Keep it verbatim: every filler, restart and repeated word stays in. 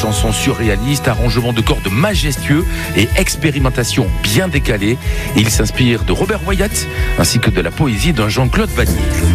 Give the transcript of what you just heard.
chansons surréalistes, arrangements de cordes majestueux et expérimentation bien décalée. Il s'inspire de Robert Wyatt ainsi que de la poésie d'un Jean-Claude Vannier.